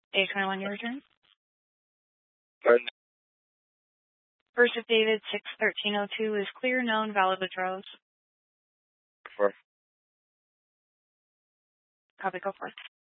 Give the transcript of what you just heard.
A21, your return. Pardon? First of David 61302 is clear, known, valid withdrawals. For Copy, go forth.